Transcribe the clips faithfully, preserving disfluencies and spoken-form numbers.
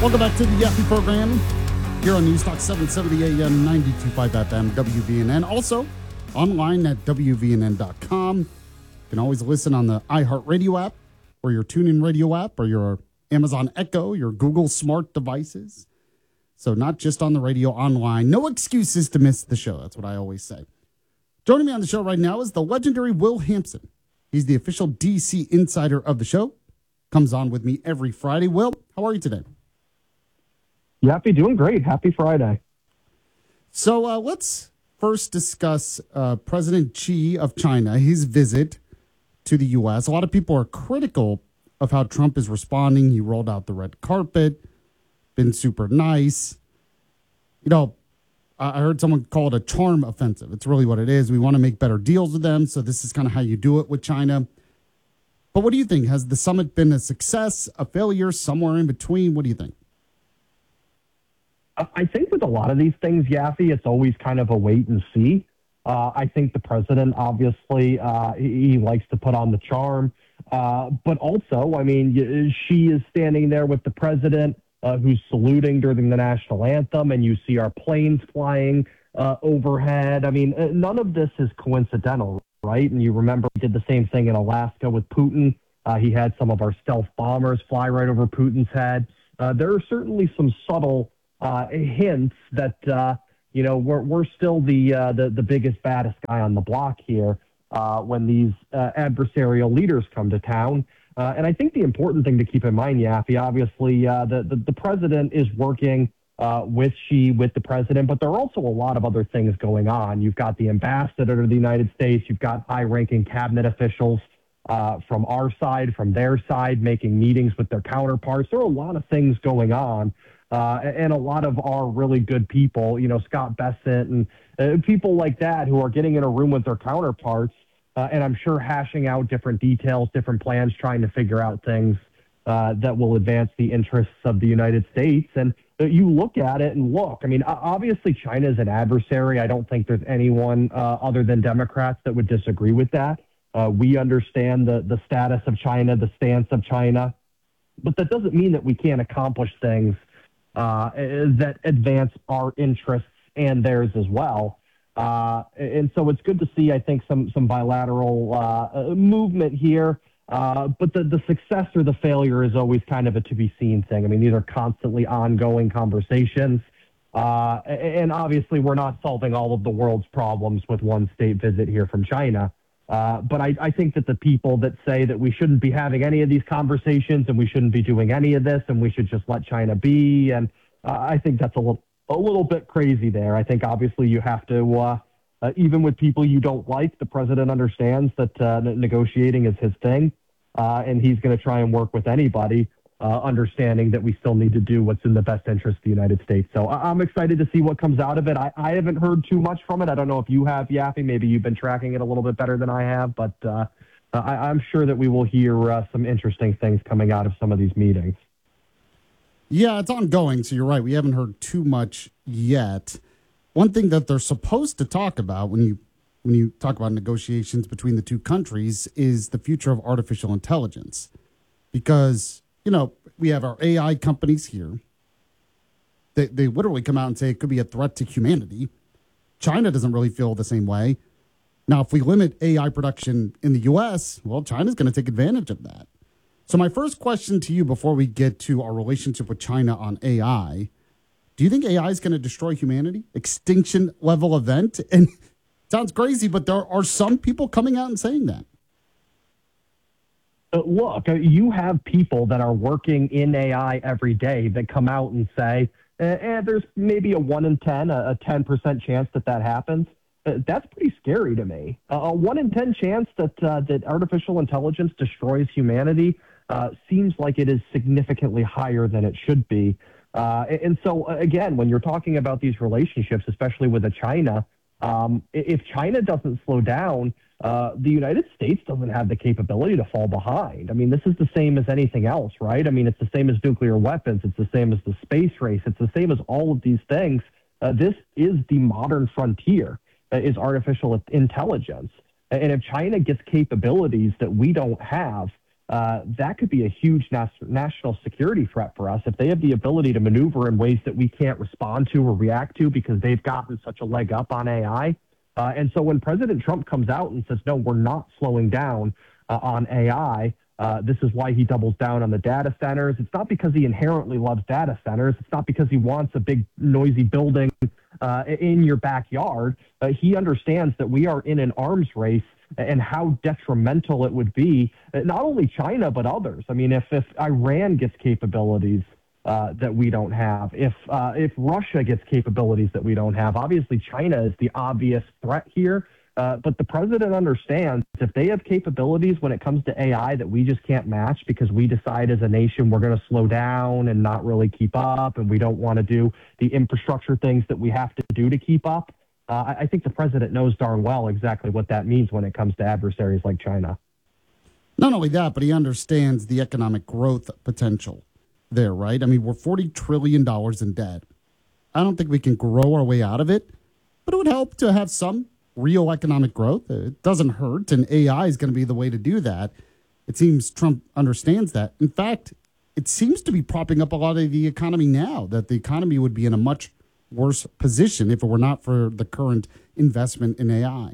Welcome back to the Yaffe program here on News Talk seven seventy A M, ninety-two point five F M, W V N N. Also online at W V N N dot com. You can always listen on the iHeartRadio app or your TuneIn Radio app or your Amazon Echo, your Google smart devices. So not just on the radio, online. No excuses to miss the show. That's what I always say. Joining me on the show right now is the legendary Will Hampson. He's the official D C insider of the show. Comes on with me every Friday. Will, how are you today? Yaffe, doing great. Happy Friday. So uh, let's first discuss uh, President Xi of China, his visit to the U S. A lot of people are critical of how Trump is responding. He rolled out the red carpet, been super nice. You know, I heard someone call it a charm offensive. It's really what it is. We want to make better deals with them, so this is kind of how you do it with China. But what do you think? Has the summit been a success, a failure, somewhere in between? What do you think? I think with a lot of these things, Yaffe, it's always kind of a wait and see. Uh, I think the president, obviously, uh, he, he likes to put on the charm. Uh, but also, I mean, she is standing there with the president uh, who's saluting during the national anthem, and you see our planes flying uh, overhead. I mean, none of this is coincidental, right? And you remember we did the same thing in Alaska with Putin. Uh, he had some of our stealth bombers fly right over Putin's head. Uh, there are certainly some subtle Uh, hints that, uh, you know, we're, we're still the, uh, the the biggest, baddest guy on the block here uh, when these uh, adversarial leaders come to town. Uh, and I think the important thing to keep in mind, Yaffe, obviously, uh, the, the, the president is working uh, with Xi, with the president, but there are also a lot of other things going on. You've got the ambassador to the United States. You've got high-ranking cabinet officials uh, from our side, from their side, making meetings with their counterparts. There are a lot of things going on. Uh, and a lot of our really good people, you know, Scott Bessent and uh, people like that who are getting in a room with their counterparts, uh, and I'm sure hashing out different details, different plans, trying to figure out things uh, that will advance the interests of the United States. And uh, you look at it and look, I mean, obviously China is an adversary. I don't think there's anyone uh, other than Democrats that would disagree with that. Uh, we understand the, the status of China, the stance of China, but that doesn't mean that we can't accomplish things Uh, that advance our interests and theirs as well. Uh, and so it's good to see, I think, some some bilateral uh, movement here. Uh, but the, the success or the failure is always kind of a to-be-seen thing. I mean, these are constantly ongoing conversations. Uh, and obviously, we're not solving all of the world's problems with one state visit here from China. Uh, but I, I think that the people that say that we shouldn't be having any of these conversations and we shouldn't be doing any of this and we should just let China be, and uh, I think that's a little a little bit crazy there. I think obviously you have to, uh, uh, even with people you don't like, the president understands that uh, negotiating is his thing, uh, and he's going to try and work with anybody, uh, understanding that we still need to do what's in the best interest of the United States. So I- I'm excited to see what comes out of it. I, I haven't heard too much from it. I don't know if you have, Yaffe. Maybe you've been tracking it a little bit better than I have, but uh, I- I'm sure that we will hear uh, some interesting things coming out of some of these meetings. Yeah, it's ongoing, so you're right. We haven't heard too much yet. One thing that they're supposed to talk about when you when you talk about negotiations between the two countries is the future of artificial intelligence. Because, you know, we have our A I companies here. They, they literally come out and say it could be a threat to humanity. China doesn't really feel the same way. Now, if we limit A I production in the U S, well, China's going to take advantage of that. So my first question to you before we get to our relationship with China on A I, do you think A I is going to destroy humanity? Extinction level event? And it sounds crazy, but there are some people coming out and saying that. Uh, look, uh, you have people that are working in A I every day that come out and say, eh, eh, there's maybe a one in ten, a, a ten percent chance that that happens. Uh, that's pretty scary to me. Uh, a one in ten chance that uh, that artificial intelligence destroys humanity uh, seems like it is significantly higher than it should be. Uh, and, and so, uh, again, when you're talking about these relationships, especially with a China, um, if China doesn't slow down, uh, the United States doesn't have the capability to fall behind. I mean, this is the same as anything else, right? I mean, it's the same as nuclear weapons. It's the same as the space race. It's the same as all of these things. Uh, this is the modern frontier, uh, is artificial intelligence. And if China gets capabilities that we don't have, uh, that could be a huge nas- national security threat for us if they have the ability to maneuver in ways that we can't respond to or react to because they've gotten such a leg up on A I. Uh, and so when President Trump comes out and says, no, we're not slowing down uh, on A I, uh, this is why he doubles down on the data centers. It's not because he inherently loves data centers. It's not because he wants a big noisy building uh, in your backyard. Uh, he understands that we are in an arms race and how detrimental it would be, not only China, but others. I mean, if, if Iran gets capabilities uh, that we don't have, if uh, if Russia gets capabilities that we don't have, obviously China is the obvious threat here. Uh, but the president understands if they have capabilities when it comes to A I that we just can't match because we decide as a nation we're going to slow down and not really keep up, and we don't want to do the infrastructure things that we have to do to keep up. Uh, I think the president knows darn well exactly what that means when it comes to adversaries like China. Not only that, but he understands the economic growth potential there, right? I mean, we're forty trillion dollars in debt. I don't think we can grow our way out of it, but it would help to have some real economic growth. It doesn't hurt, and A I is going to be the way to do that. It seems Trump understands that. In fact, it seems to be propping up a lot of the economy now, that the economy would be in a much worse position if it were not for the current investment in A I.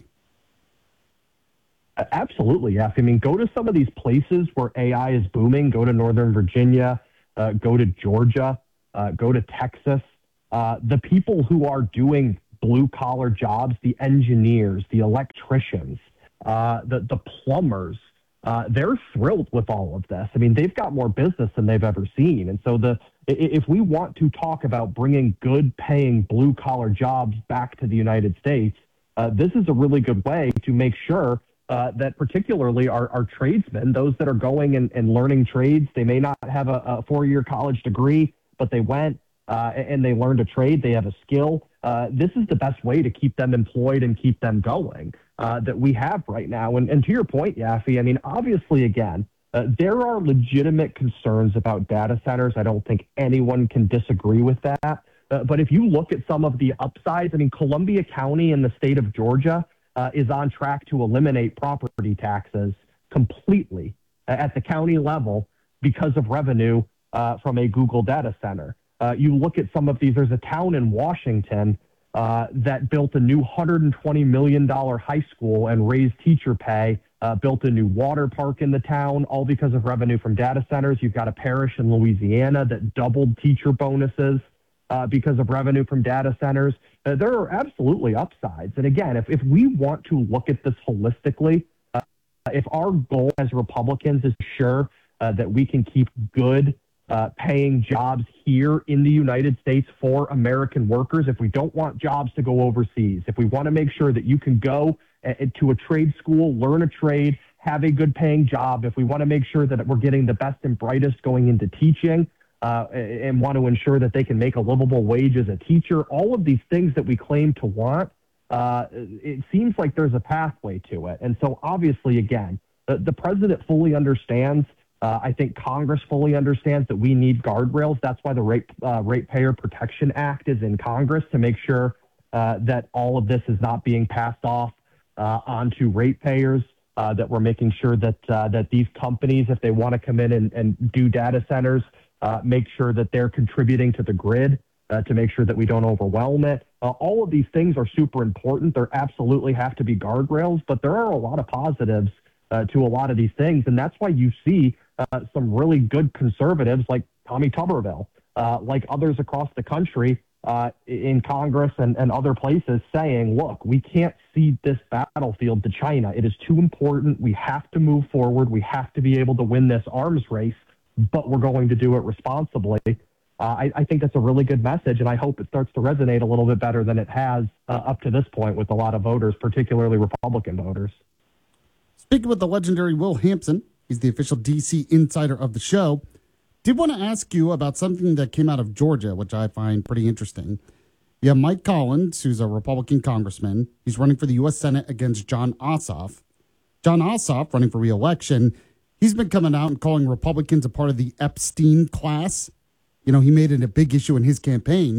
Absolutely, yes. I mean, go to some of these places where A I is booming. Go to Northern Virginia, uh, go to Georgia, uh, go to Texas. Uh, the people who are doing blue-collar jobs, the engineers, the electricians, uh, the, the plumbers, uh, they're thrilled with all of this. I mean, they've got more business than they've ever seen. And so the if we want to talk about bringing good-paying blue-collar jobs back to the United States, uh, this is a really good way to make sure uh, that particularly our, our tradesmen, those that are going and, and learning trades, they may not have a, a four-year college degree, but they went uh, and they learned a trade, they have a skill. Uh, this is the best way to keep them employed and keep them going uh, that we have right now. And, and to your point, Yaffe, I mean, obviously, again, Uh, there are legitimate concerns about data centers. I don't think anyone can disagree with that. Uh, but if you look at some of the upsides, I mean, Columbia County in the state of Georgia uh, is on track to eliminate property taxes completely at the county level because of revenue uh, from a Google data center. Uh, you look at some of these, there's a town in Washington uh, that built a new one hundred twenty million dollars high school and raised teacher pay. Uh, built a new water park in the town, all because of revenue from data centers. You've got a parish in Louisiana that doubled teacher bonuses uh, because of revenue from data centers. Uh, there are absolutely upsides. And again, if, if we want to look at this holistically, uh, if our goal as Republicans is to ensure uh, that we can keep good uh, paying jobs here in the United States for American workers, if we don't want jobs to go overseas, if we want to make sure that you can go to a trade school, learn a trade, have a good paying job, if we want to make sure that we're getting the best and brightest going into teaching uh, and want to ensure that they can make a livable wage as a teacher, all of these things that we claim to want, uh, it seems like there's a pathway to it. And so obviously, again, the, the president fully understands. Uh, I think Congress fully understands that we need guardrails. That's why the Rate, uh, Ratepayer Protection Act is in Congress, to make sure uh, that all of this is not being passed off Uh, onto ratepayers, uh, that we're making sure that uh, that these companies, if they want to come in and, and do data centers, uh, make sure that they're contributing to the grid uh, to make sure that we don't overwhelm it. Uh, all of these things are super important. There absolutely have to be guardrails, but there are a lot of positives uh, to a lot of these things. And that's why you see uh, some really good conservatives like Tommy Tuberville, uh, like others across the country, Uh, in Congress and, and other places saying, look, we can't cede this battlefield to China. It is too important. We have to move forward. We have to be able to win this arms race, but we're going to do it responsibly. Uh, I, I think that's a really good message, and I hope it starts to resonate a little bit better than it has uh, up to this point with a lot of voters, particularly Republican voters. Speaking with the legendary Will Hampson, he's the official D C insider of the show. Did want to ask you about something that came out of Georgia, which I find pretty interesting. You have Mike Collins, who's a Republican congressman. He's running for the U S Senate against Jon Ossoff. Jon Ossoff, running for re-election, he's been coming out and calling Republicans a part of the Epstein class. You know, he made it a big issue in his campaign.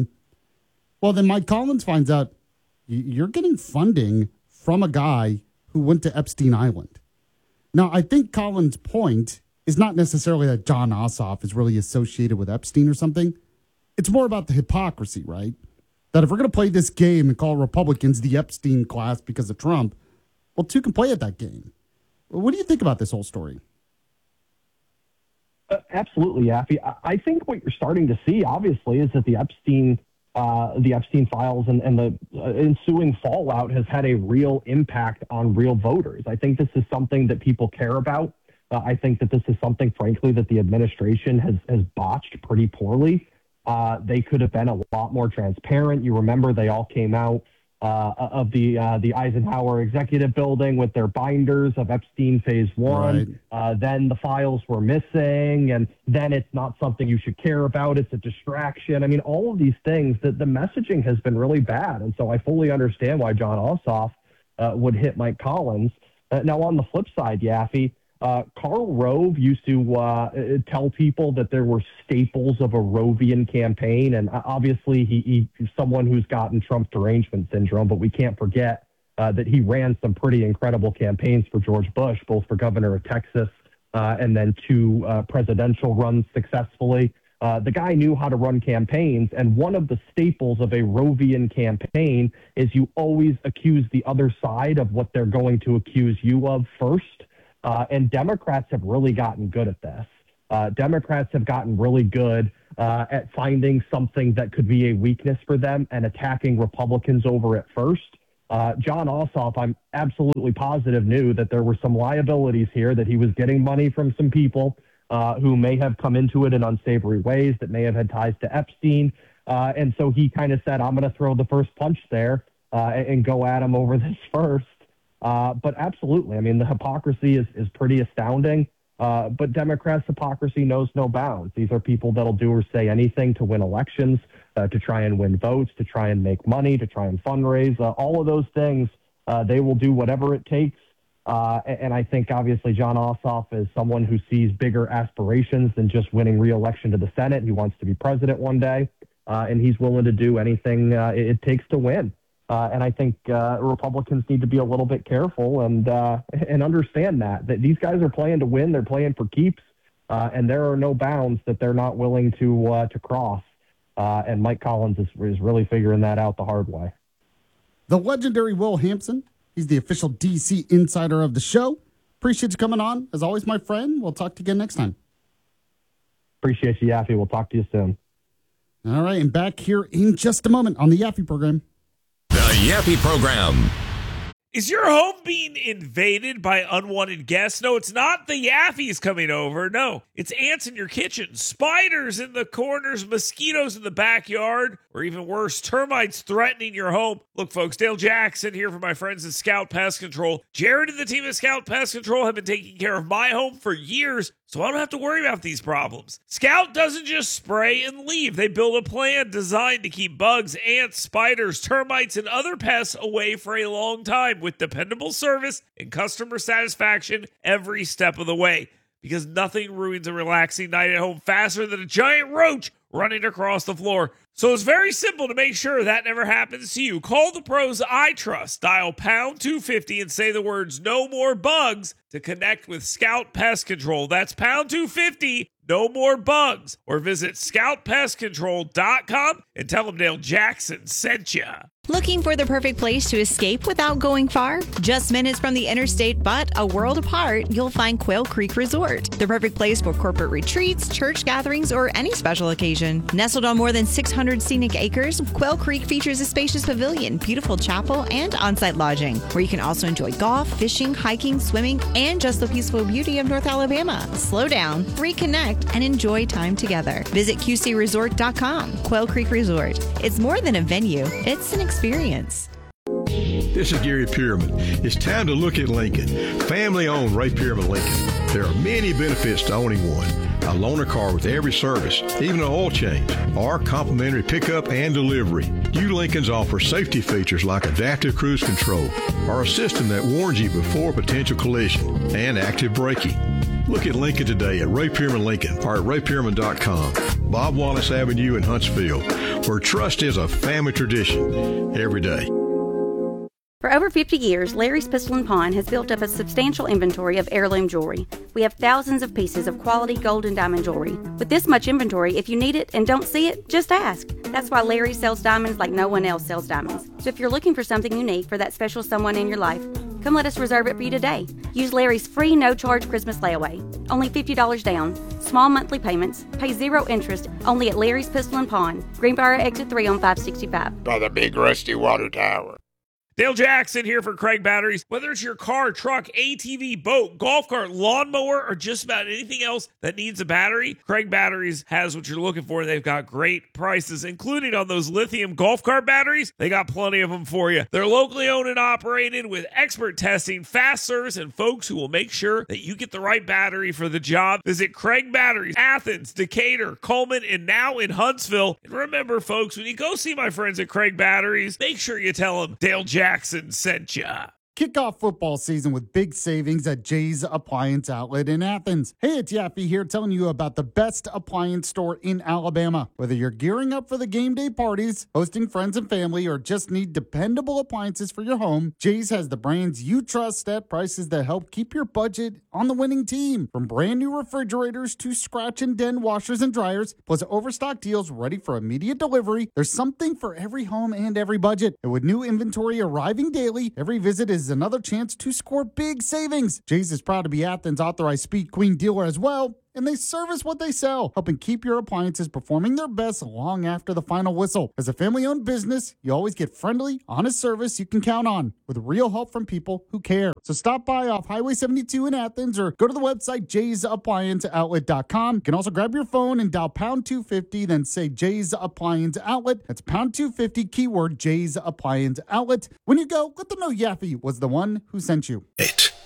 Well, then Mike Collins finds out you're getting funding from a guy who went to Epstein Island. Now, I think Collins' point is not necessarily that Jon Ossoff is really associated with Epstein or something. It's more about the hypocrisy, right? That if we're going to play this game and call Republicans the Epstein class because of Trump, well, two can play at that game. What do you think about this whole story? Uh, absolutely, Yaffee. I, I think what you're starting to see, obviously, is that the Epstein uh, the Epstein files and, and the uh, ensuing fallout has had a real impact on real voters. I think this is something that people care about. Uh, I think that this is something, frankly, that the administration has, has botched pretty poorly. Uh, they could have been a lot more transparent. You remember they all came out uh, of the uh, the Eisenhower Executive Building with their binders of Epstein Phase One. Right. Uh, then the files were missing, and then it's not something you should care about. It's a distraction. I mean, all of these things. That the messaging has been really bad, and so I fully understand why Jon Ossoff uh, would hit Mike Collins. Uh, now, on the flip side, Yaffee. Uh, Karl Rove used to uh, tell people that there were staples of a Rovian campaign, and obviously he, he's someone who's gotten Trump derangement syndrome, but we can't forget uh, that he ran some pretty incredible campaigns for George Bush, both for governor of Texas uh, and then two uh, presidential runs successfully. Uh, the guy knew how to run campaigns, and one of the staples of a Rovian campaign is you always accuse the other side of what they're going to accuse you of first. Uh, and Democrats have really gotten good at this. Uh, Democrats have gotten really good uh, at finding something that could be a weakness for them and attacking Republicans over it first. Uh, Jon Ossoff, I'm absolutely positive, knew that there were some liabilities here, that he was getting money from some people uh, who may have come into it in unsavory ways, that may have had ties to Epstein. Uh, and so he kind of said, I'm going to throw the first punch there uh, and go at him over this first. Uh, but absolutely, I mean, the hypocrisy is, is pretty astounding. Uh, but Democrats' hypocrisy knows no bounds. These are people that'll do or say anything to win elections, uh, to try and win votes, to try and make money, to try and fundraise. Uh, all of those things, uh, they will do whatever it takes. Uh, and I think, obviously, Jon Ossoff is someone who sees bigger aspirations than just winning re-election to the Senate. He wants to be president one day, uh, and he's willing to do anything uh, it takes to win. Uh, and I think uh, Republicans need to be a little bit careful and uh, and understand that, that these guys are playing to win. They're playing for keeps, uh, and there are no bounds that they're not willing to uh, to cross. Uh, and Mike Collins is, is really figuring that out the hard way. The legendary Will Hampson. He's the official D C insider of the show. Appreciate you coming on. As always, my friend. We'll talk to you again next time. Appreciate you, Yaffee. We'll talk to you soon. All right, and back here in just a moment on the Yaffee program. The Yaffee program. Is your home being invaded by unwanted guests? No, it's not the Yaffies coming over. No, it's ants in your kitchen, spiders in the corners, mosquitoes in the backyard, or even worse, termites threatening your home. Look, folks, Dale Jackson here for my friends at Scout Pest Control. Jared and the team at Scout Pest Control have been taking care of my home for years, so I don't have to worry about these problems. Scout doesn't just spray and leave. They build a plan designed to keep bugs, ants, spiders, termites, and other pests away for a long time with dependable service and customer satisfaction every step of the way. Because nothing ruins a relaxing night at home faster than a giant roach running across the floor. So it's very simple to make sure that never happens to you. Call the pros I trust. Dial pound two fifty and say the words "no more bugs" to connect with Scout Pest Control. That's pound two fifty, no more bugs. Or visit scout pest control dot com and tell them Dale Jackson sent you. Looking for the perfect place to escape without going far? Just minutes from the interstate, but a world apart, you'll find Quail Creek Resort. The perfect place for corporate retreats, church gatherings, or any special occasion. Nestled on more than six hundred scenic acres, Quail Creek features a spacious pavilion, beautiful chapel, and on-site lodging, where you can also enjoy golf, fishing, hiking, swimming, and just the peaceful beauty of North Alabama. Slow down, reconnect, and enjoy time together. Visit Q C resort dot com. Quail Creek Resort. It's more than a venue, it's an experience. This is Gary Pierman. It's time to look at Lincoln. Family-owned Ray Pierman Lincoln. There are many benefits to owning one. A loaner car with every service, even an oil change, or complimentary pickup and delivery. New Lincolns offer safety features like adaptive cruise control, or a system that warns you before potential collision, and active braking. Look at Lincoln today at Ray Pierman Lincoln or at ray pierman dot com. Bob Wallace Avenue in Huntsville, where trust is a family tradition every day. For over fifty years, Larry's Pistol and Pawn has built up a substantial inventory of heirloom jewelry. We have thousands of pieces of quality gold and diamond jewelry. With this much inventory, if you need it and don't see it, just ask. That's why Larry sells diamonds like no one else sells diamonds. So if you're looking for something unique for that special someone in your life, come let us reserve it for you today. Use Larry's free no-charge Christmas layaway. Only fifty dollars down. Small monthly payments. Pay zero interest. Only at Larry's Pistol and Pawn. Greenbrier Exit three on five sixty-five. By the big rusty water tower. Dale Jackson here for Craig Batteries. Whether it's your car, truck, A T V, boat, golf cart, lawnmower, or just about anything else that needs a battery, Craig Batteries has what you're looking for. They've got great prices, including on those lithium golf cart batteries. They got plenty of them for you. They're locally owned and operated with expert testing, fast service, and folks who will make sure that you get the right battery for the job. Visit Craig Batteries, Athens, Decatur, Coleman, and now in Huntsville. And remember, folks, when you go see my friends at Craig Batteries, make sure you tell them Dale Jackson Jackson sent ya. Kick off football season with big savings at Jay's Appliance Outlet in Athens. Hey, it's Yappy here telling you about the best appliance store in Alabama. Whether you're gearing up for the game day parties, hosting friends and family, or just need dependable appliances for your home, Jay's has the brands you trust at prices that help keep your budget on the winning team. From brand new refrigerators to scratch and dent washers and dryers, plus overstock deals ready for immediate delivery, there's something for every home and every budget. And with new inventory arriving daily, every visit is another chance to score big savings. Jay's is proud to be Athens' authorized Speed Queen dealer as well, and they service what they sell, helping keep your appliances performing their best long after the final whistle. As a family-owned business, you always get friendly, honest service you can count on, with real help from people who care. So stop by off Highway seventy-two in Athens or go to the website jays appliance outlet dot com. You can also grab your phone and dial pound two fifty, then say Jay's Appliance Outlet. That's pound two fifty, keyword Jay's Appliance Outlet. When you go, let them know Yaffee was the one who sent you. It.